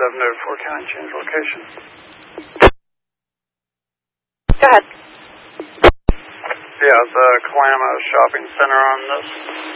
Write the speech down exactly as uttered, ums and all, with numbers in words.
seven oh four, can I change location? Go ahead. Yeah, the Kalama Shopping Center on this.